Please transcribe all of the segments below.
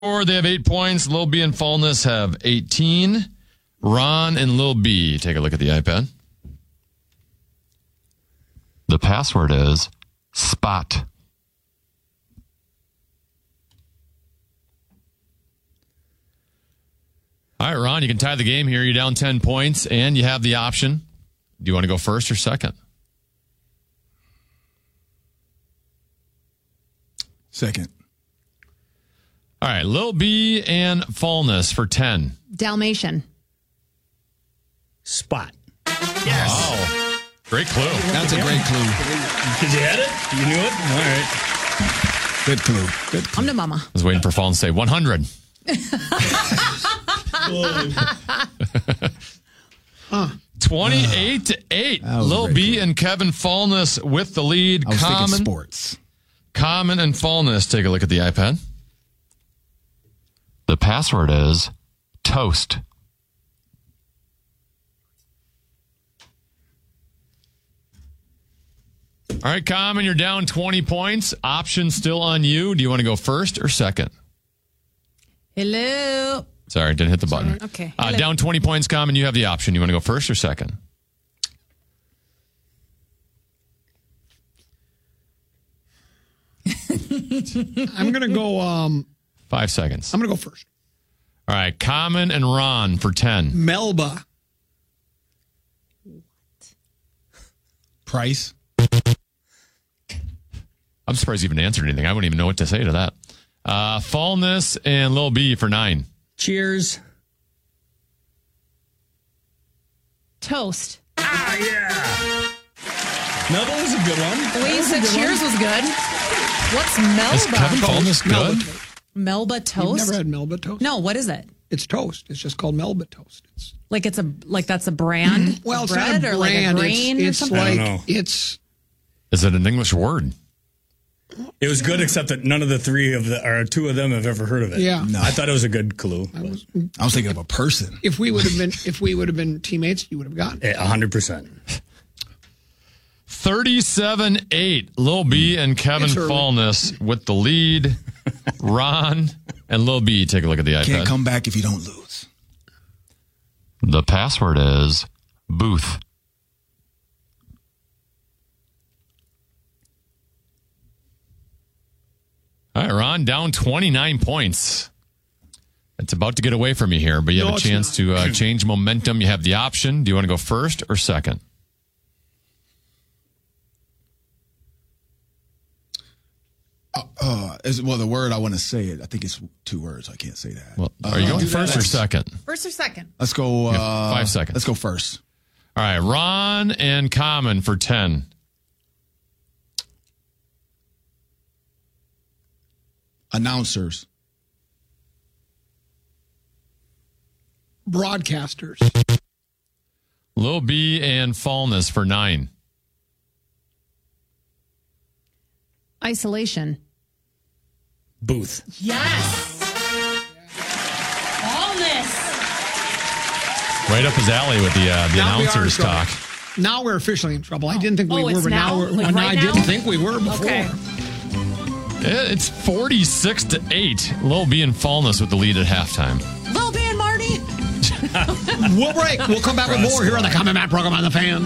They have 8 points. Lil B and Fallness have 18. Ron and Lil B, take a look at the iPad. The password is spot. All right, Ron, you can tie the game here. You're down 10 points, and you have the option. Do you want to go first or second? Second. All right, Lil B and Fallness for 10. Dalmatian. Spot. Yes. Wow. Great clue. That's a great clue. Because you had it? You knew it? All right. Good clue. Good clue. I'm the mama. I was waiting for Fallness to say 100. 28-8. Lil B and Kevin Fallness with the lead. I was thinking sports. Common and Fallness. Take a look at the iPad. The password is toast. All right, Common, you're down 20 points. Option still on you. Do you want to go first or second? Hello. Sorry, didn't hit the button. Okay. Down 20 points, Common. You have the option. You want to go first or second? I'm going to go... 5 seconds. I'm going to go first. All right, Common and Ron for 10. Melba. Price. I'm surprised you even answered anything. I wouldn't even know what to say to that. Fallness and Lil B for 9. Cheers. Toast. Ah, yeah. Melba was a good one. The way you said cheers was good. What's Melba? Is Kevin Fallness good? Melba You've toast? never had Melba toast? No, what is it? It's toast. It's just called Melba toast. It's That's a brand? well, it's bread not a or like a brand. grain or it's something? I don't like know. it's. Is it an English word? It was good, except that none of the two of them have ever heard of it. Yeah. No. I thought it was a good clue. I was thinking of a person. If we would have been teammates, you would have gotten it. 100%. 37-8. Lil B and Kevin It's early. Fallness with the lead. Ron and Lil B, take a look at the iPad. Can't come back if you don't lose. The password is booth. All right, Ron, down 29 points. It's about to get away from you here, but you have No, a it's chance not. to change momentum. You have the option. Do you want to go first or second? The word I want to say it. I think it's 2 words. I can't say that. Well, are you going first or second? First or second? Let's go. 5 seconds. Let's go first. All right, Ron and Common for 10. Announcers. Broadcasters. Lil B and Fallness for 9. Isolation. Booth. Yes. Fallness. Right up his alley with the Now we are in announcers trouble. talk. Now we're officially in trouble. I didn't think we Oh, were, it's but now now? we're. Like right I now? didn't think we were before. Okay. It's 46-8. Lil B and Fallness with the lead at halftime. Lil B and Marty. We'll break. We'll come back with more here on the Common Man program on the Fan.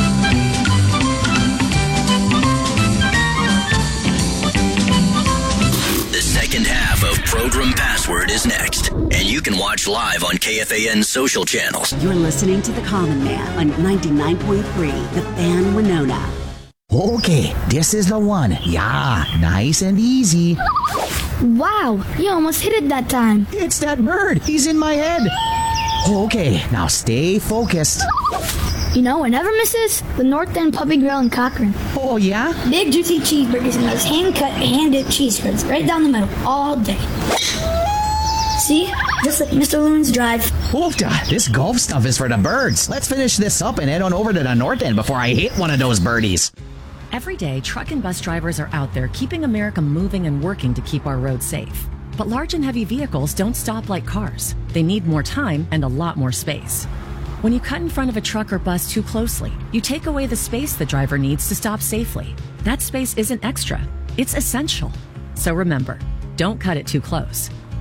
The second half of Program Password is next, and you can watch live on KFAN's social channels. You're listening to The Common Man on 99.3, The Fan Winona. Okay, this is the one. Yeah, nice and easy. Wow, you almost hit it that time. It's that bird. He's in my head. Okay, now stay focused. You know what never misses? The North End Puppy Grill in Cochrane. Oh, yeah? Big juicy cheeseburgers and those hand-cut, hand-dipped cheese spreads right down the middle all day. See? Just like Mr. Loon's Drive. Oofta, this golf stuff is for the birds. Let's finish this up and head on over to the North End before I hit one of those birdies. Every day, truck and bus drivers are out there keeping America moving and working to keep our roads safe. But large and heavy vehicles don't stop like cars. They need more time and a lot more space. When you cut in front of a truck or bus too closely, you take away the space the driver needs to stop safely. That space isn't extra, it's essential. So remember, don't cut it too close.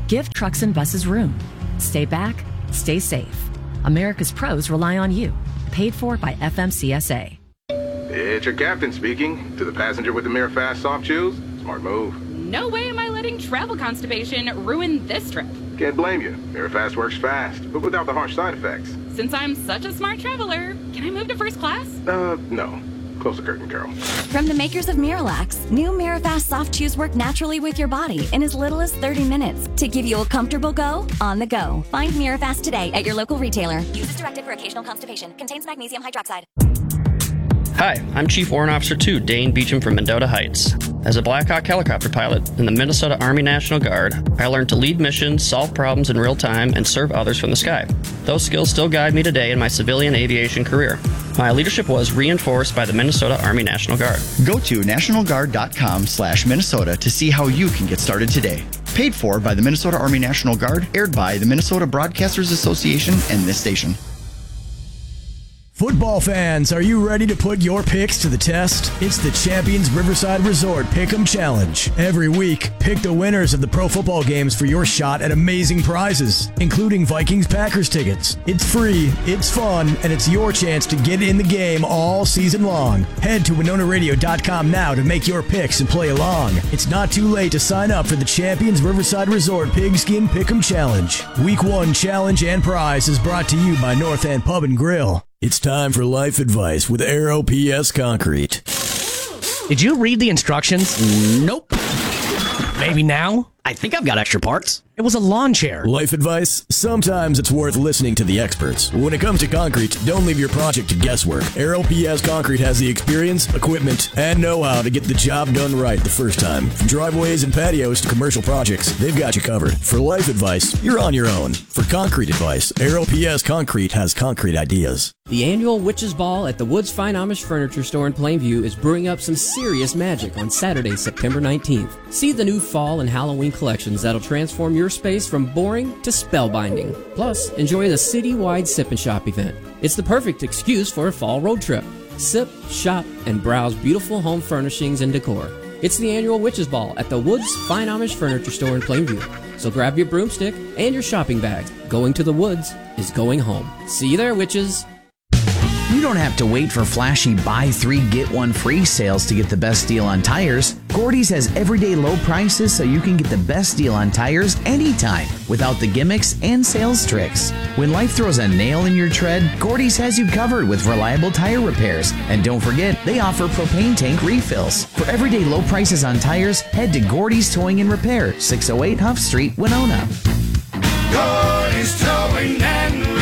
Give trucks and buses room. Stay back, stay safe. America's pros rely on you. Paid for by FMCSA. It's your captain speaking. To the passenger with the Mirafast soft chews, smart move. No way am I letting travel constipation ruin this trip. Can't blame you. Mirafast works fast, but without the harsh side effects. Since I'm such a smart traveler, can I move to first class? No. Close the curtain, Carol. From the makers of Miralax, new Mirafast soft chews work naturally with your body in as little as 30 minutes to give you a comfortable go on the go. Find Mirafast today at your local retailer. Use as directed for occasional constipation. Contains magnesium hydroxide. Hi, I'm Chief Warrant Officer 2 Dane Beecham from Mendota Heights. As a Black Hawk helicopter pilot in the Minnesota Army National Guard, I learned to lead missions, solve problems in real time, and serve others from the sky. Those skills still guide me today in my civilian aviation career. My leadership was reinforced by the Minnesota Army National Guard. Go to nationalguard.com/Minnesota to see how you can get started today. Paid for by the Minnesota Army National Guard, aired by the Minnesota Broadcasters Association and this station. Football fans, are you ready to put your picks to the test? It's the Champions Riverside Resort Pick'em Challenge. Every week, pick the winners of the pro football games for your shot at amazing prizes, including Vikings-Packers tickets. It's free, it's fun, and it's your chance to get in the game all season long. Head to WinonaRadio.com now to make your picks and play along. It's not too late to sign up for the Champions Riverside Resort Pigskin Pick'em Challenge. Week 1 challenge and prize is brought to you by North End Pub and Grill. It's time for life advice with Aero PS Concrete. Did you read the instructions? Nope. Maybe now? I think I've got extra parts. It was a lawn chair. Life advice? Sometimes it's worth listening to the experts. When it comes to concrete, don't leave your project to guesswork. Aero PS Concrete has the experience, equipment, and know-how to get the job done right the first time. From driveways and patios to commercial projects, they've got you covered. For life advice, you're on your own. For concrete advice, Aero PS Concrete has concrete ideas. The annual Witches Ball at the Woods Fine Amish Furniture Store in Plainview is brewing up some serious magic on Saturday, September 19th. See the new fall and Halloween collections that'll transform your space from boring to spellbinding. Plus, enjoy the citywide Sip and Shop event. It's the perfect excuse for a fall road trip. Sip, shop, and browse beautiful home furnishings and decor. It's the annual Witches Ball at the Woods Fine Amish Furniture Store in Plainview. So grab your broomstick and your shopping bag. Going to the woods is going home. See you there, witches. You don't have to wait for flashy buy 3 get 1 free sales to get the best deal on tires. Gordy's has everyday low prices so you can get the best deal on tires anytime without the gimmicks and sales tricks. When life throws a nail in your tread, Gordy's has you covered with reliable tire repairs. And don't forget, they offer propane tank refills. For everyday low prices on tires, head to Gordy's Towing and Repair, 608 Huff Street, Winona. Gordy's Towing and Repair.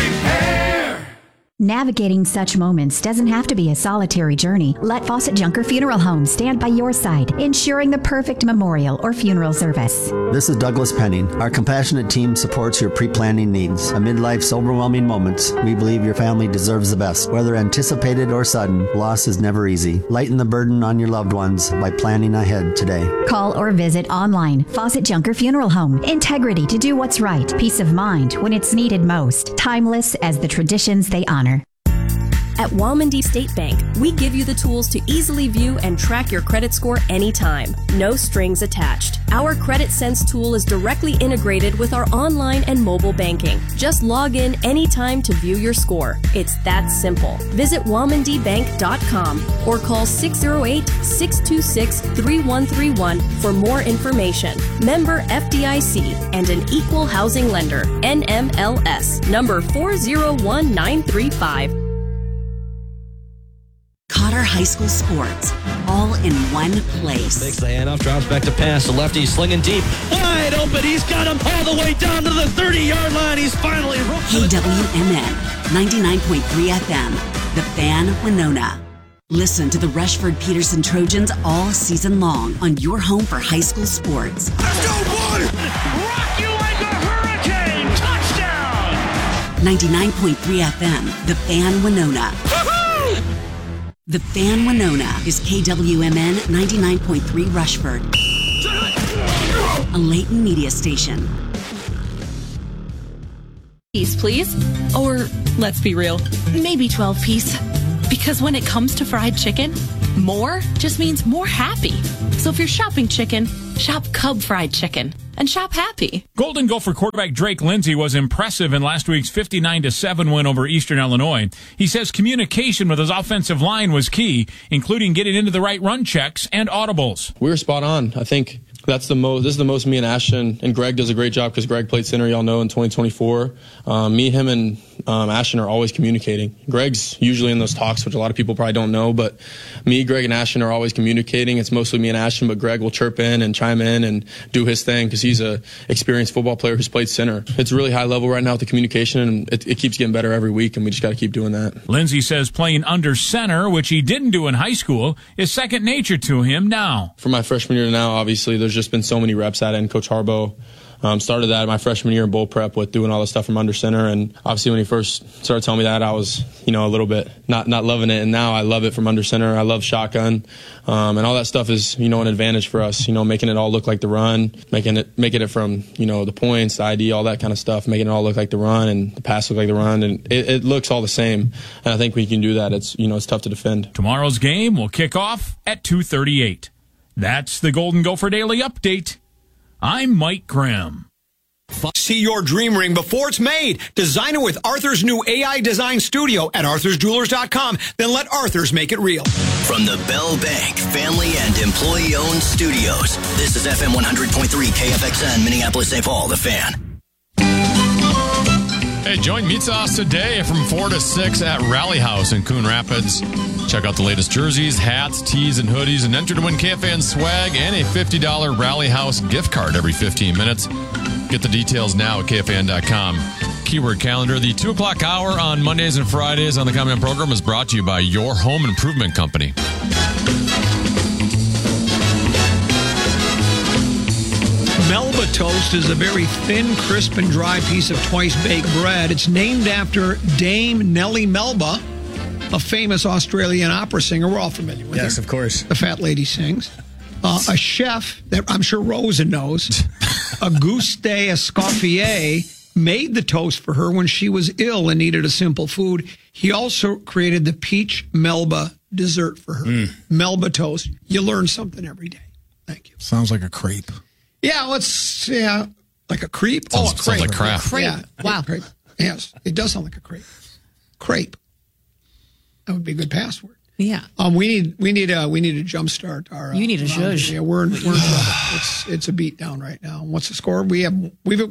Navigating such moments doesn't have to be a solitary journey. Let Fawcett Junker Funeral Home stand by your side, ensuring the perfect memorial or funeral service. This is Douglas Penning. Our compassionate team supports your pre-planning needs. Amid life's overwhelming moments, we believe your family deserves the best. Whether anticipated or sudden, loss is never easy. Lighten the burden on your loved ones by planning ahead today. Call or visit online. Fawcett Junker Funeral Home. Integrity to do what's right. Peace of mind when it's needed most. Timeless as the traditions they honor. At Walmondie State Bank, we give you the tools to easily view and track your credit score anytime. No strings attached. Our Credit Sense tool is directly integrated with our online and mobile banking. Just log in anytime to view your score. It's that simple. Visit WalmondiBank.com or call 608-626-3131 for more information. Member FDIC and an equal housing lender. NMLS number 401935. Cotter High School sports, all in one place. Takes the handoff, drops back to pass. The lefty slinging deep, wide open. He's got him all the way down to the 30-yard line. He's finally roped. KWMN 99.3 FM, The Fan, Winona. Listen to the Rushford Peterson Trojans all season long on your home for high school sports. Let's go, boy! Rock you like a hurricane! Touchdown! 99.3 FM, The Fan, Winona. The Fan Winona is KWMN 99.3 Rushford, a Layton media station. Piece, please. Or, let's be real, maybe 12 piece. Because when it comes to fried chicken, more just means more happy. So if you're shopping chicken, shop Cub Fried Chicken. and shop happy. Golden Gopher quarterback Drake Lindsey was impressive in last week's 59-7 win over Eastern Illinois. He says communication with his offensive line was key, including getting into the right run checks and audibles. We were spot on. I think this is the most me and Ashton, and Greg does a great job because Greg played center, y'all know, in 2024. Me, him, and Ashton are always communicating. Greg's usually in those talks, which a lot of people probably don't know, but me, Greg, and Ashton are always communicating. It's mostly me and Ashton, but Greg will chirp in and chime in and do his thing because he's a experienced football player who's played center. It's really high level right now with the communication, and it keeps getting better every week, and we just got to keep doing that. Lindsey says playing under center, which he didn't do in high school, is second nature to him now. For my freshman year to now, obviously, there's just been so many reps at it, and Coach Harbaugh started that my freshman year in bowl prep with doing all this stuff from under center. And obviously when he first started telling me that, I was, a little bit not loving it. And now I love it from under center. I love shotgun. And all that stuff is, an advantage for us, making it all look like the run, making it from, the points, the ID, all that kind of stuff, making it all look like the run and the pass look like the run. And it looks all the same. And I think when you can do that, it's, it's tough to defend. Tomorrow's game will kick off at 2:38. That's the Golden Gopher Daily Update. I'm Mike Grimm. See your dream ring before it's made. Design it with Arthur's new AI design studio at arthursjewelers.com. Then let Arthur's make it real. From the Bell Bank family and employee-owned studios, this is FM 100.3 KFXN, Minneapolis, St. Paul, The Fan. Hey, join Meat Sauce today from 4 to 6 at Rally House in Coon Rapids. Check out the latest jerseys, hats, tees, and hoodies, and enter to win KFAN swag and a $50 Rally House gift card every 15 minutes. Get the details now at KFAN.com. Keyword calendar. The 2 o'clock hour on Mondays and Fridays on the Common Program is brought to you by Your Home Improvement Company. Melba toast is a very thin, crisp, and dry piece of twice-baked bread. It's named after Dame Nellie Melba, a famous Australian opera singer. We're all familiar with her. Yes, of course. The fat lady sings. A chef that I'm sure Rosa knows, Auguste Escoffier, made the toast for her when she was ill and needed a simple food. He also created the peach Melba dessert for her. Melba toast. You learn something every day. Thank you. Sounds like a crepe. Yeah, like a crepe. Sounds, a crepe. sounds like crap. Crepe. Yeah, wow. Crepe. Yes, it does sound like a crepe. Crepe. That would be a good password. Yeah. We need to jumpstart our. You need a zhuzh. Yeah, we're in trouble. It's a beat down right now. What's the score? We have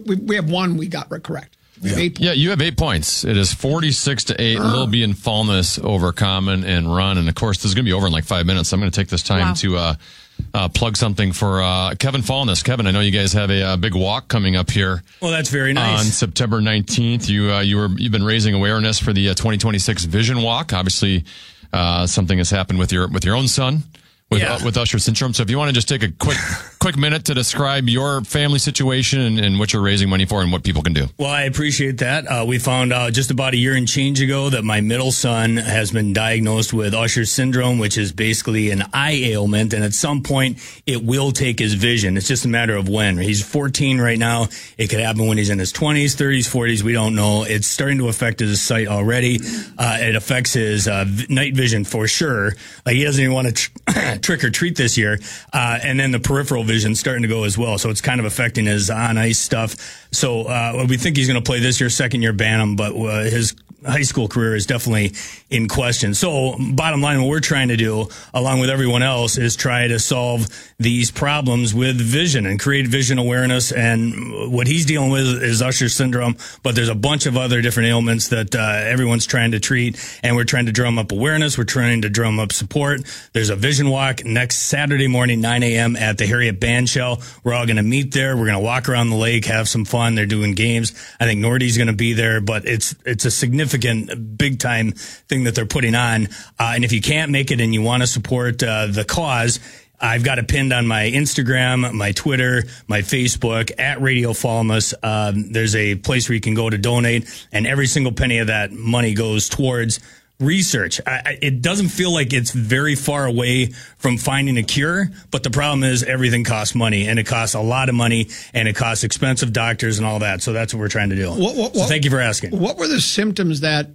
one we got correct. We have 8 points. Yeah, you have 8 points. It is 46-8. Little B in Fallness over Common and Run, and of course this is going to be over in like 5 minutes. So I'm going to take this time to plug something for Kevin Fallness. Kevin, I know you guys have a big walk coming up here. Well, that's very nice. On September 19th, you've been raising awareness for the 2026 Vision Walk. Obviously, something has happened with your own son with Usher syndrome. So if you want to just take a quick minute to describe your family situation and what you're raising money for and what people can do. Well, I appreciate that. We found out just about a year and change ago that my middle son has been diagnosed with Usher syndrome, which is basically an eye ailment. And at some point, it will take his vision. It's just a matter of when. He's 14 right now. It could happen when he's in his 20s, 30s, 40s. We don't know. It's starting to affect his sight already. It affects his night vision for sure. Like he doesn't even want to trick or treat this year. And then the peripheral vision starting to go as well. So it's kind of affecting his on ice stuff. So we think he's going to play this year, second year Bantam, but his high school career is definitely in question. So bottom line, what we're trying to do, along with everyone else, is try to solve these problems with vision and create vision awareness. And what he's dealing with is Usher syndrome, but there's a bunch of other different ailments that everyone's trying to treat. And we're trying to drum up awareness. We're trying to drum up support. There's a vision walk next Saturday morning, 9 a.m. at the Harriet Bandshell. We're all going to meet there. We're going to walk around the lake, have some fun. They're doing games. I think Nordy's going to be there, but it's a significant big time thing that they're putting on. And if you can't make it and you want to support the cause, I've got it pinned on my Instagram, my Twitter, my Facebook at Radio Fallness. There's a place where you can go to donate, and every single penny of that money goes towards research. It doesn't feel like it's very far away from finding a cure, but the problem is everything costs money, and it costs a lot of money, and it costs expensive doctors and all that. So that's what we're trying to do. So thank you for asking. What were the symptoms that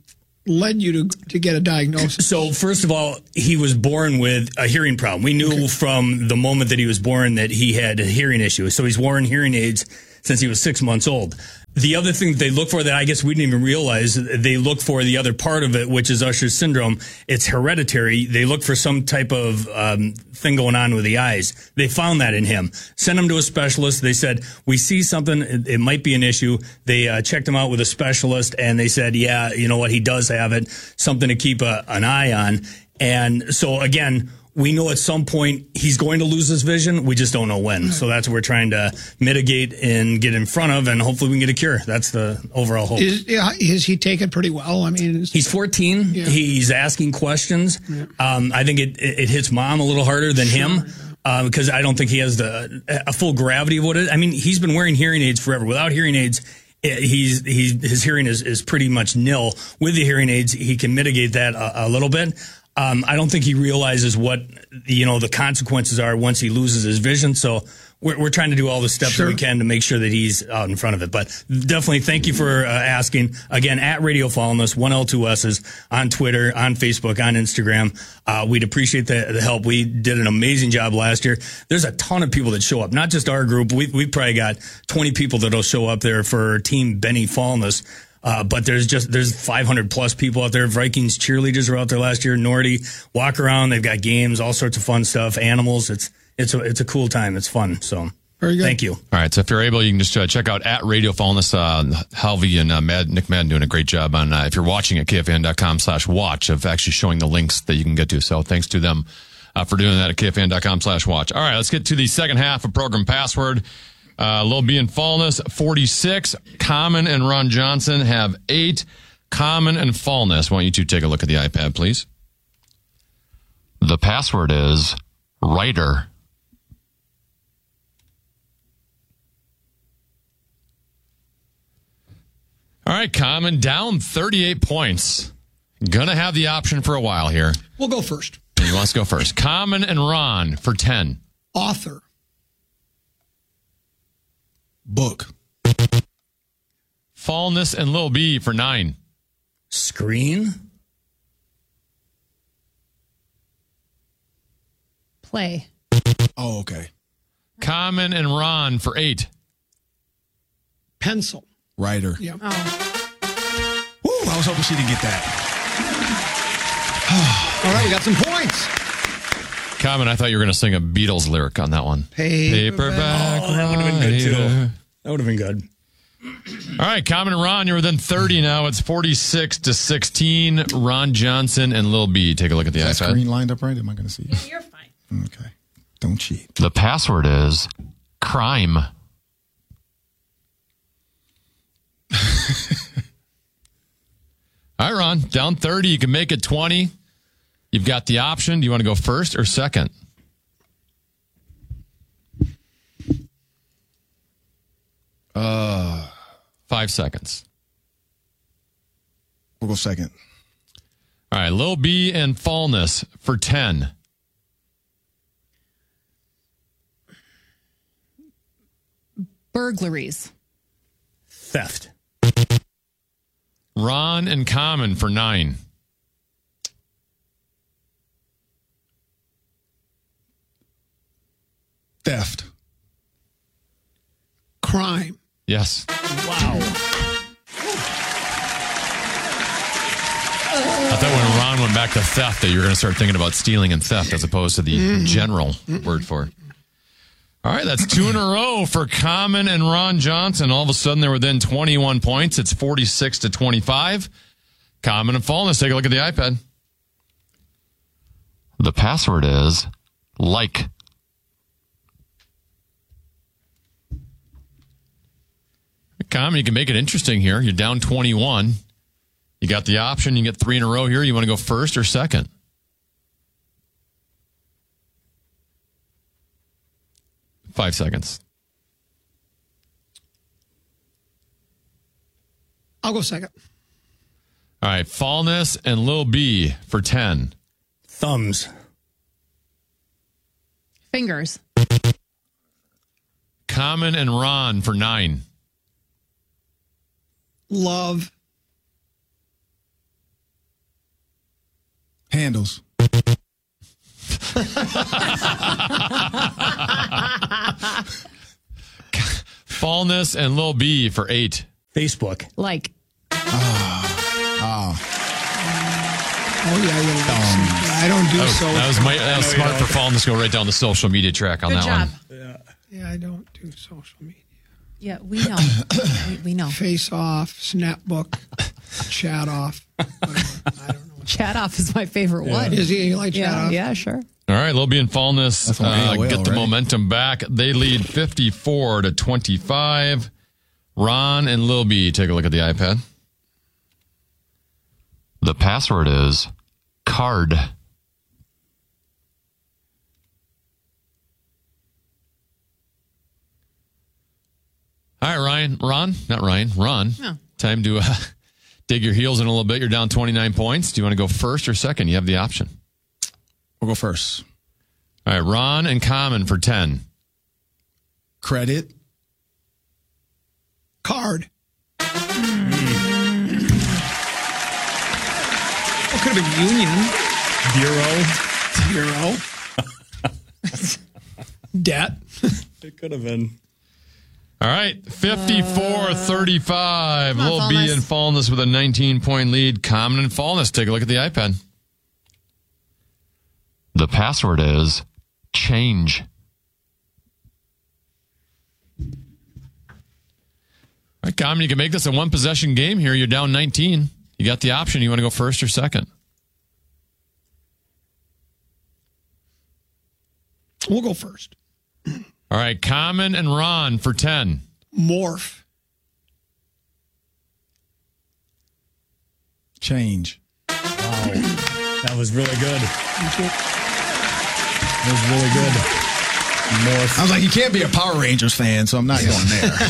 led you to get a diagnosis? So first of all, he was born with a hearing problem. We knew from the moment that he was born that he had a hearing issue. So he's worn hearing aids since he was 6 months old. The other thing that they look for that I guess we didn't even realize, they look for the other part of it, which is Usher's syndrome. It's hereditary. They look for some type of thing going on with the eyes. They found that in him. Sent him to a specialist. They said, we see something. It might be an issue. They checked him out with a specialist, and they said, yeah, you know what? He does have it. Something to keep an eye on. And so, again, we know at some point he's going to lose his vision. We just don't know when. So that's what we're trying to mitigate and get in front of, and hopefully we can get a cure. That's the overall hope. Is he taking it pretty well? I mean, he's 14. Yeah. He's asking questions. Yeah. I think it hits Mom a little harder than him. Because I don't think he has a full gravity of what it is. I mean, he's been wearing hearing aids forever. Without hearing aids, his hearing is pretty much nil. With the hearing aids, he can mitigate that a little bit. I don't think he realizes what, the consequences are once he loses his vision. So we're trying to do all the steps that we can to make sure that he's out in front of it. But definitely thank you for asking. Again, at Radio Fallness, 1L2S's, on Twitter, on Facebook, on Instagram. We'd appreciate the help. We did an amazing job last year. There's a ton of people that show up, not just our group. We probably got 20 people that'll show up there for Team Benny Fallness. But there's 500 plus people out there. Vikings cheerleaders were out there last year. Nordy walk around. They've got games, all sorts of fun stuff, animals. It's a cool time. It's fun. So very good. Thank you. All right. So if you're able, you can just check out at Radio Fallness. Halvey and Nick Madden doing a great job on, if you're watching at KFAN.com/watch, of actually showing the links that you can get to. So thanks to them, for doing that at KFAN.com/watch. All right. Let's get to the second half of Program Password. Lil B and Fallness, 46. Common and Ron Johnson have 8. Common and Fallness. Why don't you two take a look at the iPad, please? The password is writer. All right, Common down 38 points. Gonna have the option for a while here. We'll go first. He wants to go first. Common and Ron for 10. Author. Book. Fallness and Lil B for 9. Screen. Play. Oh, okay. Common and Ron for 8. Pencil. Writer. Yeah. Oh. Woo, I was hoping she didn't get that. All right, we got some points. Common, I thought you were going to sing a Beatles lyric on that one. Paperback. Oh, that would have been good, too. That would have been good. All right, Common and Ron, you're within 30 now. It's 46-16. Ron Johnson and Lil B. Take a look at the Is that iPad. screen lined up right? Am I going to see it? Yeah, you're fine. Okay. Don't cheat. The password is crime. All right, Ron, down 30. You can make it 20. You've got the option. Do you want to go first or second? Uh, 5 seconds. We'll go second. All right, Lil B and Fallness for 10. Burglaries. Theft. Ron and Common for 9. Theft. Crime. Yes. Wow. I thought when Ron went back to theft that you were going to start thinking about stealing and theft as opposed to the general word for it. All right, that's 2 in a row for Common and Ron Johnson. All of a sudden, they're within 21 points. It's 46-25. Common and Fallness, take a look at the iPad. The password is like. Common, you can make it interesting here. You're down 21. You got the option. You get 3 in a row here. You want to go first or second? Five seconds. I'll go second. All right, Fallness and Lil B for 10. Thumbs. Fingers. Common and Ron for 9. Love. Candles. Fallness and Lil B for 8. Facebook. Like. Oh, yeah, I don't do so. That was smart for Fallness to go right down the social media track on Good that job. one. Yeah, I don't do social media. Yeah, we know. we know. Face off, Snapbook, chat off. Chat off is my favorite one. Is he? You like chat off? Yeah, sure. All right, Lil B and Fallness That's from AOL, get the right? momentum back. They lead 54-25. Ron and Lil B, take a look at the iPad. The password is card. All right, Ron. Oh. Time to dig your heels in a little bit. You're down 29 points. Do you want to go first or second? You have the option. We'll go first. All right, Ron and Common for 10. Credit. Card. What could have been Union? Bureau. Debt. It could have been. All right, 54-35. Lil B Fallness. and Fallness with a 19-point lead. Common and Fallness. Take a look at the iPad. The password is change. All right, Common, you can make this a one-possession game here. You're down 19. You got the option. You want to go first or second? We'll go first. All right, Common and Ron for 10. Morph. Change. Wow. That was really good. That was really good. Morph. I was like, you can't be a Power Rangers fan, so I'm not going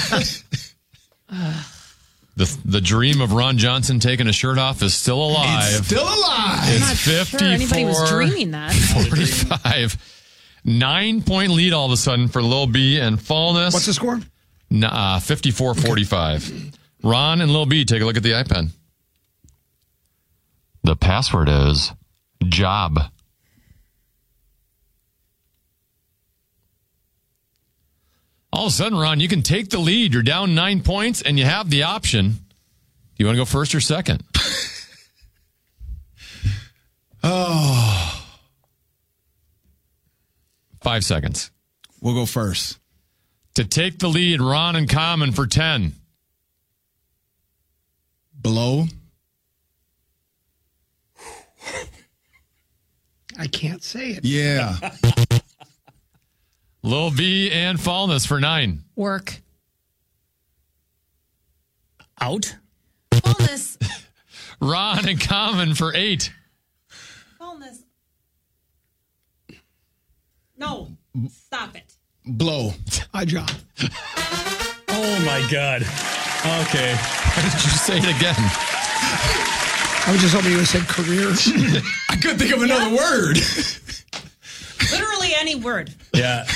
there. The dream of Ron Johnson taking a shirt off is still alive. It's still alive. It's I'm not 54, sure anybody was dreaming that. 45. 9-point lead all of a sudden for Lil B and Fallness. What's the score? 54-45. Ron and Lil B, take a look at the iPad. The password is job. All of a sudden, Ron, you can take the lead. You're down 9 points, and you have the option. Do you want to go first or second? 5 seconds. We'll go first. To take the lead, Ron and Common for 10. Blow. I can't say it. Yeah. Lil B and Fallness for 9. Work. Out. Fullness. Ron and Common for 8. Fullness. No. Stop it. Blow. I job. Oh, my God. Okay. Why did you say it again? I was just hoping you would have said career. I couldn't think of another word. Literally any word. Yeah.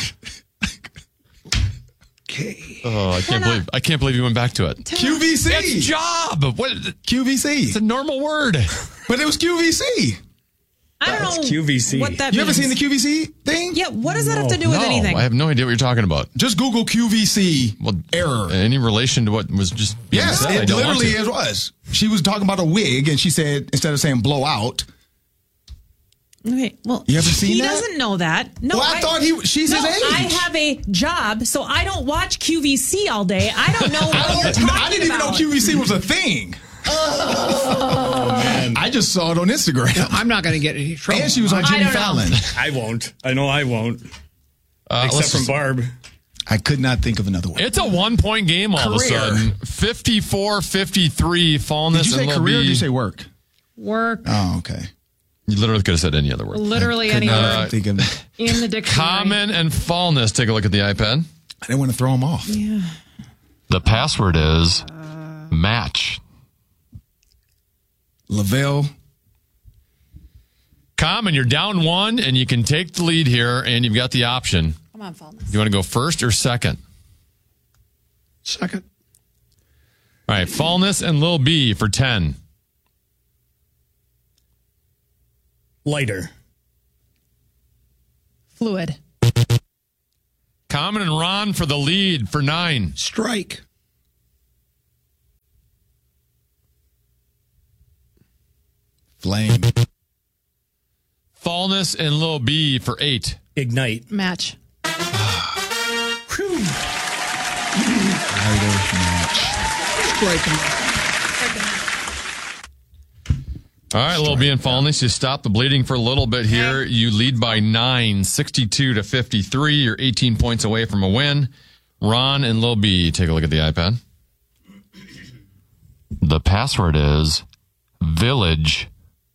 Okay. Oh, I can't believe you went back to it. QVC. It's job. What? QVC. It's a normal word. But it was QVC. I don't know QVC. what that You means. ever seen the QVC thing? Yeah, what does that have to do with anything? I have no idea what you're talking about. Just Google QVC error. Any relation to what was just being Yes, said? I it don't want literally to. was. She was talking about a wig, and she said, instead of saying blow out. Okay, well, You ever seen he that? doesn't know that. No, Well, I thought she's his age. I have a job, so I don't watch QVC all day. I don't know what you're talking I didn't even know about. QVC was a thing. Oh, man. I just saw it on Instagram. I'm not going to get any trouble. And she was on Jimmy don't know. Fallon. I won't. I know I won't. Except from Barb. I could not think of another word. It's a 1-point game all of a Career. sudden. 54-53. Fallness Did you say and Lil career or B. did you say work? Work. Oh, okay. You literally could have said any other word. Literally any word Think of, in the dictionary. Common and Fallness. Take a look at the iPad. I didn't want to throw him off. Yeah. The password is match. Lavelle. Common, you're down 1, and you can take the lead here, and you've got the option. Come on, Fullness. You want to go first or second? Second. All right, Fallness and Lil B for 10. Lighter. Fluid. Common and Ron for the lead for 9. Strike. Flame. Fallness and Lil B for 8. Ignite. Match. Strike. All right, Lil B and Fallness, you stop the bleeding for a little bit here. You lead by 9, 62-53. You're 18 points away from a win. Ron and Lil B, take a look at the iPad. The password is Village.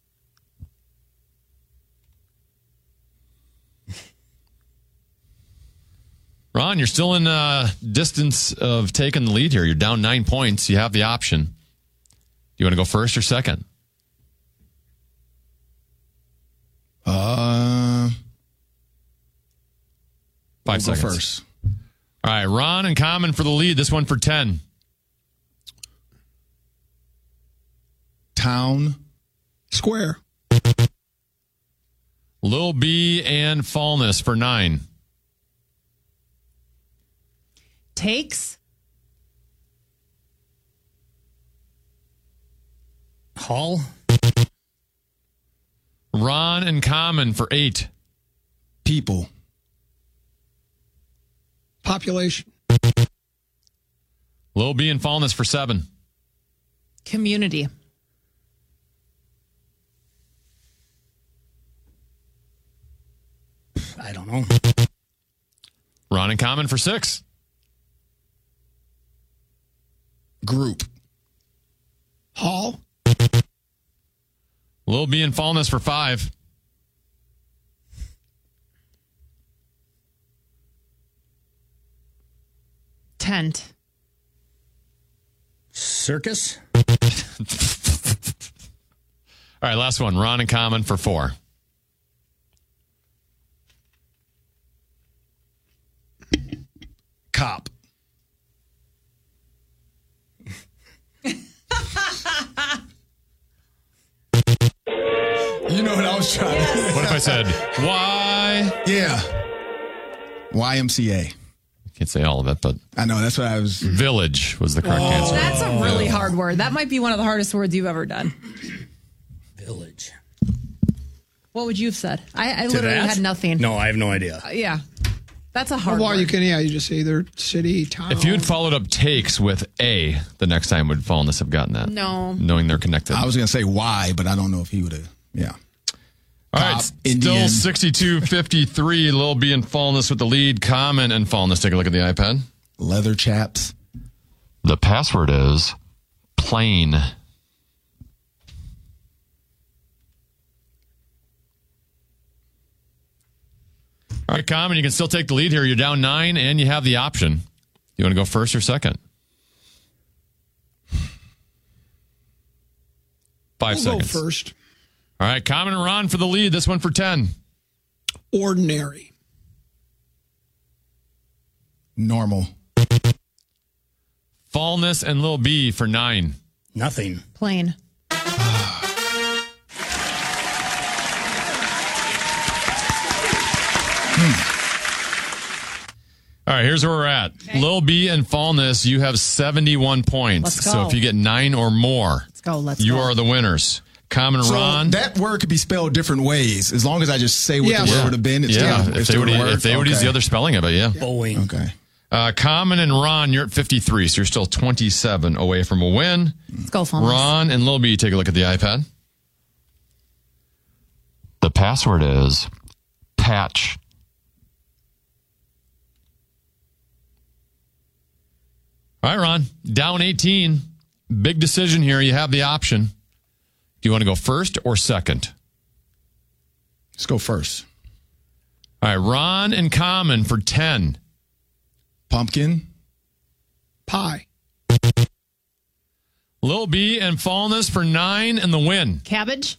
Ron, you're still in distance of taking the lead here. You're down 9 points. You have the option. Do you want to go first or second? 5 seconds. First. All right, Ron and Common for the lead. This one for 10. Town. Square. Lil B and Fallness for 9. Takes. Hall. Ron and Common for 8. People. Population. Lil B and Fallness for 7. Community. I don't know. Ron and Common for 6. Group. Hall. Lil B and Fallness for 5. Tent. Circus. All right, last one. Ron and Common for 4. Cop. You know what I was trying to do. What if I said, why? Yeah. YMCA. Can't say all of it, but I know, that's what I was. Village was the correct answer. That's a really hard word. That might be one of the hardest words you've ever done. Village. What would you have said? I literally had nothing. No, I have no idea. Yeah. That's a hard Well, word. you can, you just say either city, town. If you had followed up takes with A, the next time would Fallness have gotten that? No. Knowing they're connected. I was going to say why, but I don't know if he would have. Yeah. All right, still 62-53. Lil B and Fallness with the lead. Common and Fallness. Take a look at the iPad. Leather chaps. The password is plain. All right, Common, you can still take the lead here. You're down 9, and you have the option. You want to go first or second? 5 seconds. Go first. All right, Common and Ron for the lead. This one for 10. Ordinary. Normal. Fallness and Lil B for 9. Nothing. Plain. All right, here's where we're at. Okay. Lil B and Fallness, you have 71 points. Let's go. So if you get 9 or more, you are the winners. Common and Ron. That word could be spelled different ways. As long as I just say what the word would have been. It's if they would use the other spelling of it, yeah. Boeing. Okay. Common and Ron, you're at 53, so you're still 27 away from a win. Let's go, Fallness. Ron and Lil B, take a look at the iPad. The password is patch. All right, Ron, down 18. Big decision here. You have the option. Do you want to go first or second? Let's go first. All right, Ron and Common for 10. Pumpkin. Pie. Lil B and Fallness for 9 and the win. Cabbage.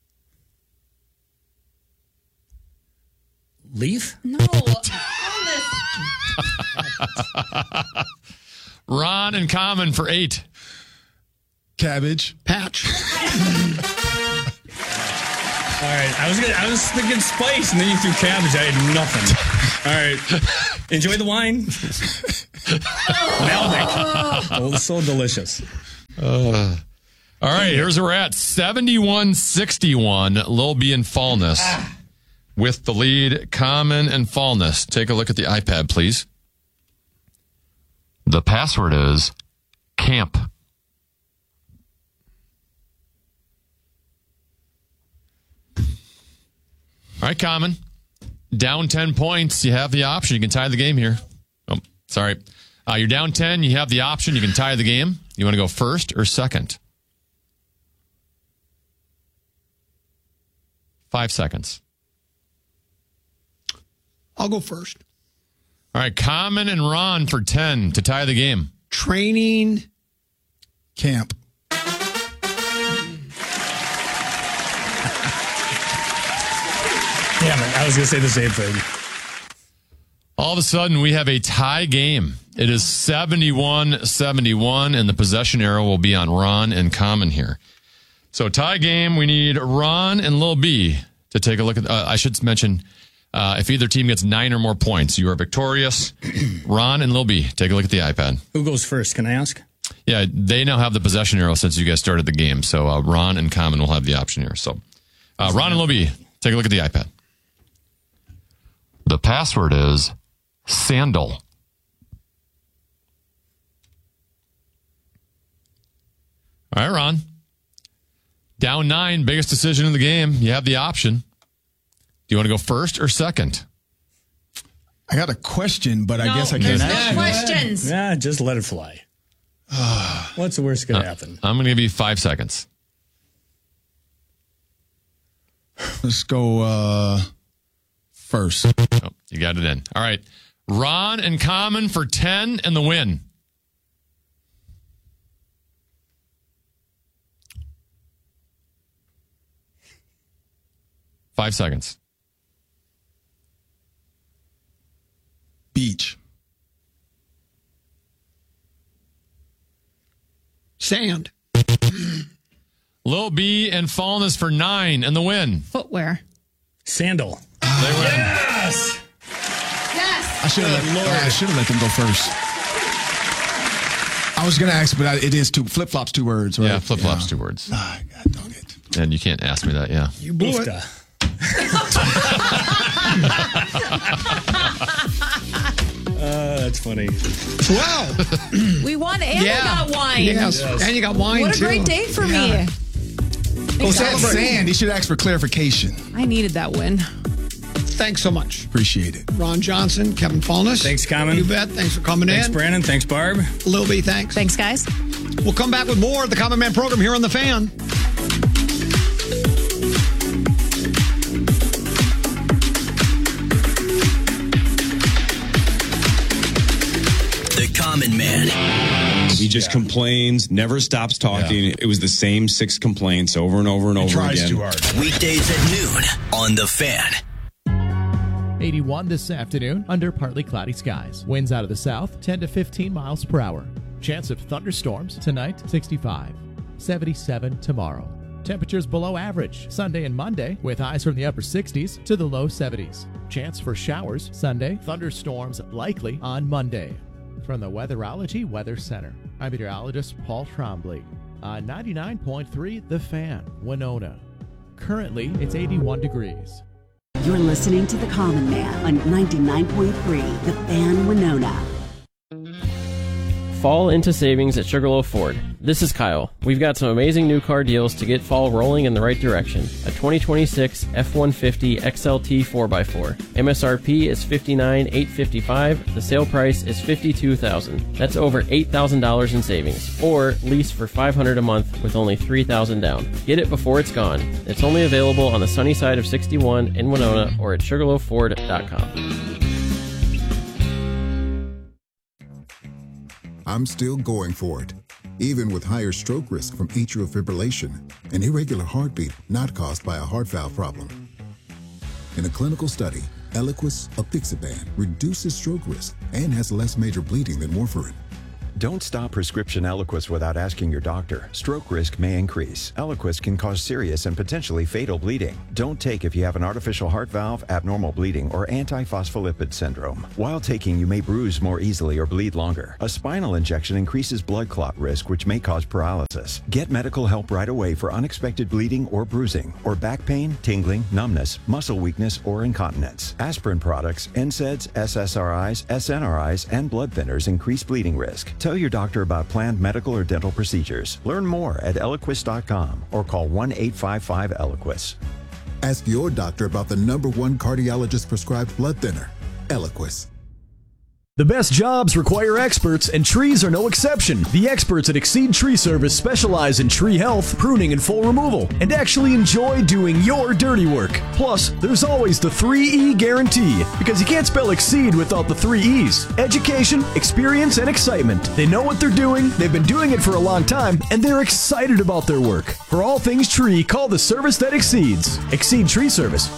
Leaf? No. Ron and Common for 8. Cabbage. Patch. All right. I was thinking spice, and then you threw cabbage. I had nothing. All right. Enjoy the wine. Malbec. Oh, so delicious. All right, here's where we're at. 71-61, Lil B and Fallness. With the lead, Common and Fallness. Take a look at the iPad, please. The password is camp. All right, Common. Down 10 points. You have the option. You can tie the game here. Oh, sorry. You're down 10. You have the option. You can tie the game. You want to go first or second? 5 seconds. I'll go first. All right, Common and Ron for 10 to tie the game. Training camp. Damn it. I was going to say the same thing. All of a sudden, we have a tie game. It is 71-71, and the possession arrow will be on Ron and Common here. So tie game, we need Ron and Lil B to take a look at. I should mention, if either team gets 9 or more points, you are victorious. Ron and Lil B, take a look at the iPad. Who goes first? Can I ask? Yeah, they now have the possession arrow since you guys started the game. So Ron and Common will have the option here. So Ron and Lil B, take a look at the iPad. The password is sandal. All right, Ron. Down 9, biggest decision in the game. You have the option. Do you want to go first or second? I got a question, but I guess I can't ask you. Questions. Yeah, just let it fly. What's the worst going to happen? I'm going to give you 5 seconds. Let's go first. Oh, you got it in. All right. Ron and Common for 10 and the win. Five seconds. Beach. Sand. Lil B and Fallness for 9 and the win. Footwear. Sandal. They win. Yes! Yes! I should have let them go first. I was going to ask, but it is flip-flops 2 words, right? Yeah, flip-flops 2 words. Ah, God dog it. And you can't ask me that, yeah. You blew it. That's funny. Wow. We won and we got wine. Yes. And you got wine, What a too. great day for me. Oh, that's sand. He should ask for clarification. I needed that win. Thanks so much. Appreciate it. Ron Johnson, Kevin Fallness. Thanks, Common. You bet. Thanks for coming Thanks, in. Brandon. Thanks, Barb. Lil B, thanks. Thanks, guys. We'll come back with more of the Common Man program here on The Fan. The Common Man. He just complains, never stops talking. Yeah. It was the same 6 complaints over and over and over again. Tries too hard. Weekdays at noon on The Fan. 81 this afternoon under partly cloudy skies. Winds out of the south, 10 to 15 miles per hour. Chance of thunderstorms tonight, 65. 77 tomorrow. Temperatures below average Sunday and Monday with highs from the upper 60s to the low 70s. Chance for showers Sunday, thunderstorms likely on Monday. From the Weatherology Weather Center, I'm meteorologist Paul Trombley on 99.3 The Fan, Winona. Currently, it's 81 degrees. You're listening to The Common Man on 99.3 The Fan, Winona. Fall into savings at Sugarloaf Ford. This is Kyle. We've got some amazing new car deals to get fall rolling in the right direction. A 2026 F-150 XLT 4x4. MSRP is $59,855. The sale price is $52,000. That's over $8,000 in savings. Or lease for $500 a month with only $3,000 down. Get it before it's gone. It's only available on the sunny side of 61 in Winona or at SugarloafFord.com. I'm still going for it, even with higher stroke risk from atrial fibrillation, an irregular heartbeat not caused by a heart valve problem. In a clinical study, Eliquis apixaban reduces stroke risk and has less major bleeding than warfarin. Don't stop prescription Eliquis without asking your doctor. Stroke risk may increase. Eliquis can cause serious and potentially fatal bleeding. Don't take if you have an artificial heart valve, abnormal bleeding, or antiphospholipid syndrome. While taking, you may bruise more easily or bleed longer. A spinal injection increases blood clot risk, which may cause paralysis. Get medical help right away for unexpected bleeding or bruising, or back pain, tingling, numbness, muscle weakness, or incontinence. Aspirin products, NSAIDs, SSRIs, SNRIs, and blood thinners increase bleeding risk. Tell your doctor about planned medical or dental procedures. Learn more at Eliquis.com or call 1-855-ELIQUIS. Ask your doctor about the #1 cardiologist prescribed blood thinner, Eliquis. The best jobs require experts, and trees are no exception. The experts at Exceed Tree Service specialize in tree health, pruning, and full removal, and actually enjoy doing your dirty work. Plus, there's always the 3E guarantee, because you can't spell Exceed without the 3 E's. Education, experience, and excitement. They know what they're doing, they've been doing it for a long time, and they're excited about their work. For all things tree, call the service that exceeds. Exceed Tree Service,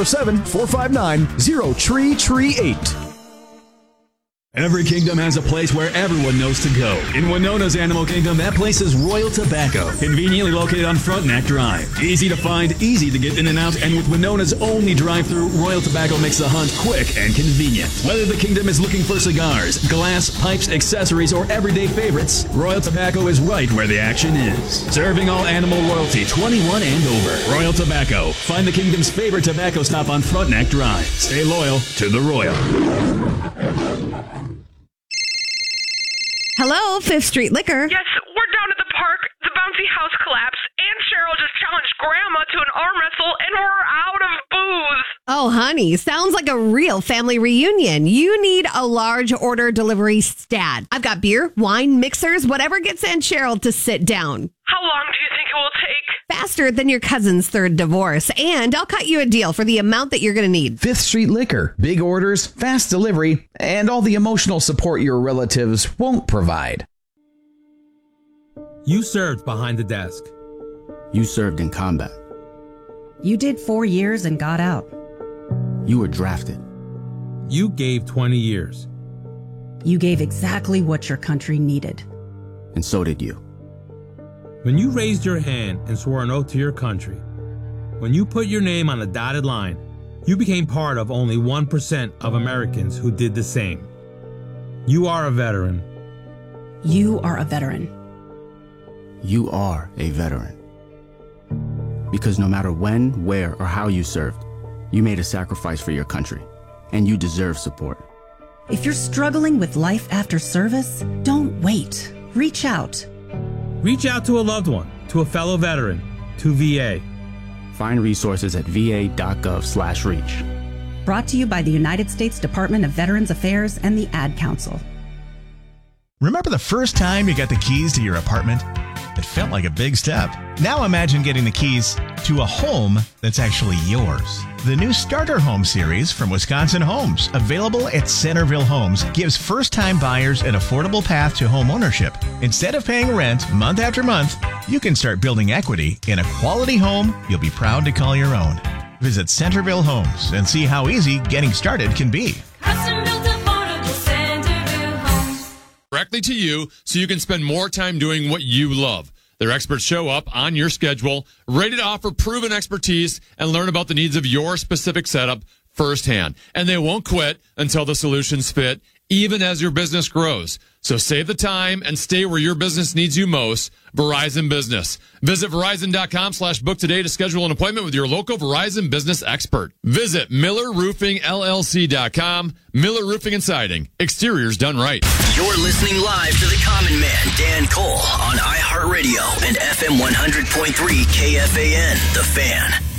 507-459-0TREE38. Every kingdom has a place where everyone knows to go. In Winona's Animal Kingdom, that place is Royal Tobacco, conveniently located on Frontenac Drive. Easy to find, easy to get in and out, and with Winona's only drive-thru, Royal Tobacco makes the hunt quick and convenient. Whether the kingdom is looking for cigars, glass, pipes, accessories, or everyday favorites, Royal Tobacco is right where the action is. Serving all animal royalty, 21 and over. Royal Tobacco. Find the kingdom's favorite tobacco stop on Frontenac Drive. Stay loyal to the Royal. Hello, Fifth Street Liquor. Yes, we're down at the park. The bouncy house collapsed. Aunt Cheryl just challenged Grandma to an arm wrestle, and we're out of booze. Oh, honey, sounds like a real family reunion. You need a large order delivery stat. I've got beer, wine, mixers, whatever gets Aunt Cheryl to sit down. How long do you think it will take? Faster than your cousin's third divorce. And I'll cut you a deal for the amount that you're going to need. Fifth Street Liquor. Big orders, fast delivery, and all the emotional support your relatives won't provide. You served behind the desk. You served in combat. You did 4 years and got out. You were drafted. You gave 20 years. You gave exactly what your country needed. And so did you. When you raised your hand and swore an oath to your country, when you put your name on a dotted line, you became part of only 1% of Americans who did the same. You are a veteran. You are a veteran. You are a veteran. Because no matter when, where, or how you served, you made a sacrifice for your country, and you deserve support. If you're struggling with life after service, don't wait. Reach out. Reach out to a loved one, to a fellow veteran, to VA. Find resources at va.gov/reach. Brought to you by the United States Department of Veterans Affairs and the Ad Council. Remember the first time you got the keys to your apartment? It felt like a big step. Now imagine getting the keys to a home that's actually yours. The new Starter Home series from Wisconsin Homes, available at Centerville Homes, gives first-time buyers an affordable path to home ownership. Instead of paying rent month after month, you can start building equity in a quality home you'll be proud to call your own. Visit Centerville Homes and see how easy getting started can be. Directly to you so you can spend more time doing what you love. Their experts show up on your schedule, ready to offer proven expertise and learn about the needs of your specific setup firsthand. And they won't quit until the solutions fit, even as your business grows. So save the time and stay where your business needs you most. Verizon Business. Visit Verizon.com/book today to schedule an appointment with your local Verizon business expert. Visit MillerRoofingLLC.com. Miller Roofing and Siding. Exteriors done right. You're listening live to The Common Man, Dan Cole, on iHeartRadio and FM 100.3 KFAN, The Fan.